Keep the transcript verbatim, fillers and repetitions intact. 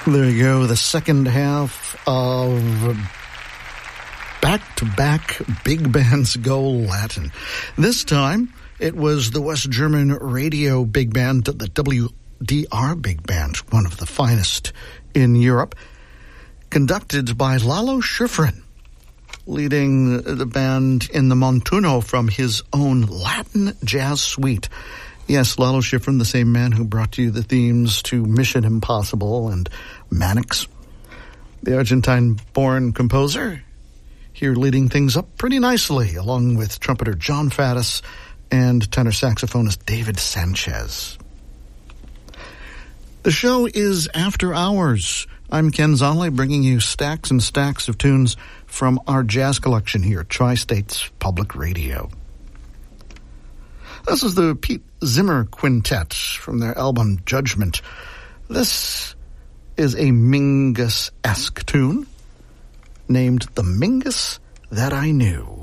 There you go, the second half of back-to-back Big Bands Go Latin. This time, it was the West German radio big band, the W D R Big Band, one of the finest in Europe, conducted by Lalo Schifrin, leading the band in the Montuno from his own Latin jazz suite. Yes, Lalo Schifrin, the same man who brought you the themes to Mission Impossible and Mannix. The Argentine-born composer, here leading things up pretty nicely, along with trumpeter John Faddis and tenor saxophonist David Sanchez. The show is After Hours. I'm Ken Zonley, bringing you stacks and stacks of tunes from our jazz collection here at Tri-States Public Radio. This is the Pete Zimmer Quintet from their album Judgment. This is a Mingus-esque tune named The Mingus That I Knew.